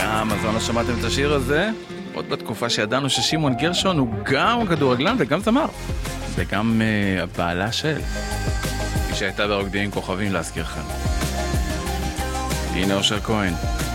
גם, אז לא שמעתם את השיר הזה, עוד בתקופה שידענו ששימון גרשון הוא גם כדורגלן וגם זמר, וגם הבעלה של, היא שהייתה ברוקדים כוכבים להזכירכם. הנה אושר כהן.